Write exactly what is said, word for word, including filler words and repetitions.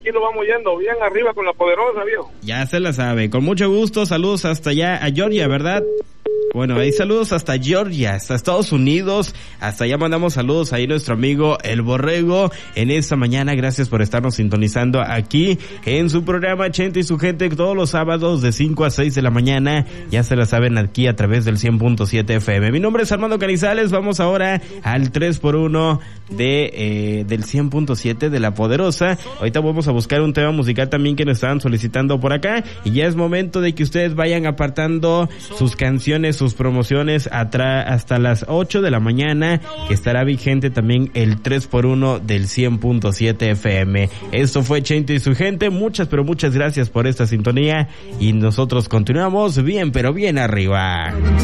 aquí lo vamos yendo bien arriba con la poderosa, viejo. Ya se la sabe, con mucho gusto, saludos hasta allá a Georgia, ¿verdad? Bueno, ahí saludos hasta Georgia, hasta Estados Unidos, hasta allá mandamos saludos ahí a nuestro amigo El Borrego en esta mañana. Gracias por estarnos sintonizando aquí en su programa Chente y su gente todos los sábados de cinco a seis de la mañana. Ya se la saben aquí a través del cien punto siete F M. Mi nombre es Armando Canizales, vamos ahora al tres por uno de eh, del cien punto siete de La Poderosa. Ahorita vamos a buscar un tema musical también que nos estaban solicitando por acá y ya es momento de que ustedes vayan apartando sus canciones, sus promociones atra- hasta las ocho de la mañana, que estará vigente también el tres por uno del cien punto siete F M. Esto fue Chente y su gente, muchas pero muchas gracias por esta sintonía y nosotros continuamos bien pero bien arriba.